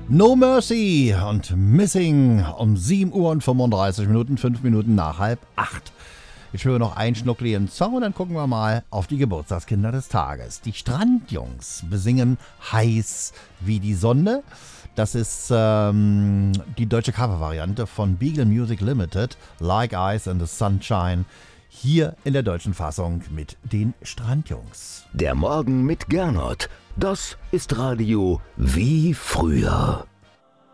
No Mercy und Missing um 7 Uhr und 35 Minuten, 5 Minuten nach 7:30. Ich höre noch einen schnuckligen Song und dann gucken wir mal auf die Geburtstagskinder des Tages. Die Strandjungs besingen Heiß wie die Sonne. Das ist die deutsche Covervariante von Beagle Music Limited, Like Ice in the Sunshine. Hier in der deutschen Fassung mit den Strandjungs. Der Morgen mit Gernot. Das ist Radio wie früher.